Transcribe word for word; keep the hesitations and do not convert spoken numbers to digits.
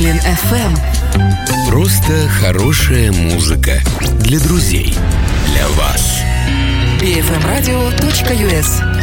Бруклин эф эм. Просто хорошая музыка для друзей, для вас. би эф эм радио точка ю эс.